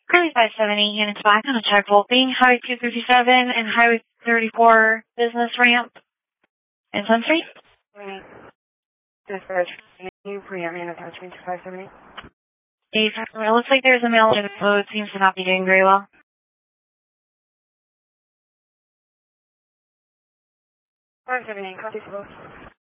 Currently 570 units back on a check Volpe, Highway 257 and Highway 34 business ramp in Sun Street. Right. Dispatch, new pre-ambient attachment to 570. It looks like there's a mail in the code, seems to not be doing very well. 570, copy,